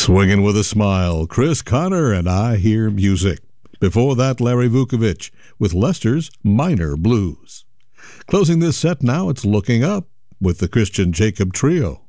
Swinging with a Smile, Chris Connor and I Hear Music. Before that, Larry Vukovich with Lester's Minor Blues. Closing this set now, it's Looking Up with the Christian Jacob Trio.